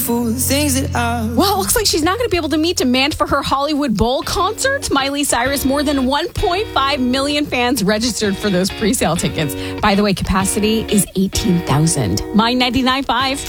Well, it looks like she's not going to be able to meet demand for her Hollywood Bowl concert. Miley Cyrus, more than 1.5 million fans registered for those pre-sale tickets. By the way, capacity is 18,000. My 99.5.